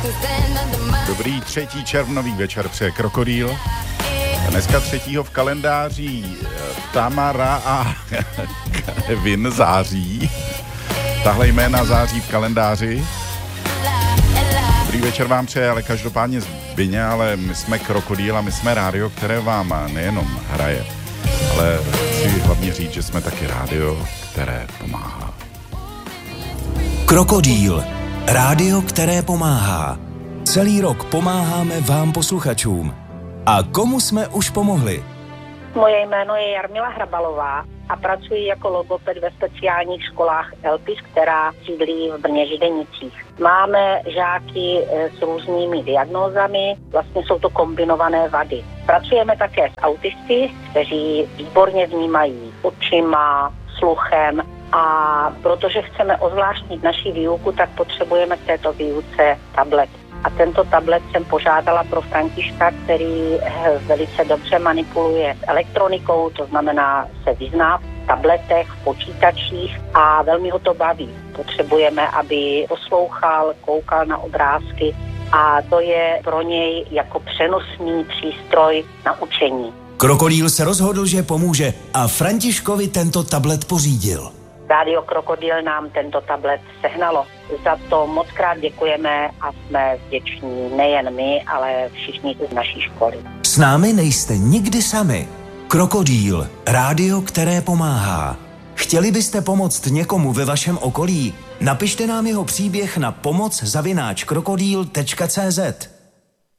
Dobrý 3. červnový večer přeje Krokodýl. Dneska 3. v kalendáři Tamara a Kevin září. Tahle jména září v kalendáři. Dobrý večer vám přeje, ale každopádně Zbyně, ale my jsme Krokodýl a my jsme rádio, které vám nejenom hraje, ale chci hlavně říct, že jsme taky rádio, které pomáhá. Krokodýl. Rádio, které pomáhá. Celý rok pomáháme vám posluchačům. A komu jsme už pomohli? Moje jméno je Jarmila Hrabalová a pracuji jako logoped ve speciálních školách Elpis, která sídlí v Brně Židenicích. Máme žáky s různými diagnózami, vlastně jsou to kombinované vady. Pracujeme také s autisty, kteří výborně vnímají očima, sluchem, a protože chceme ozvláštnit naši výuku, tak potřebujeme k této výuce tablet. A tento tablet jsem požádala pro Františka, který velice dobře manipuluje s elektronikou, to znamená se vyzná v tabletech, v počítačích a velmi ho to baví. Potřebujeme, aby poslouchal, koukal na obrázky a to je pro něj jako přenosný přístroj na učení. Krokodýl se rozhodl, že pomůže a Františkovi tento tablet pořídil. Rádio Krokodýl nám tento tablet sehnalo. Za to moc krát děkujeme a jsme vděční nejen my, ale všichni z naší školy. S námi nejste nikdy sami. Krokodýl, rádio, které pomáhá. Chtěli byste pomoct někomu ve vašem okolí? Napište nám jeho příběh na pomoc@krokodýl.cz.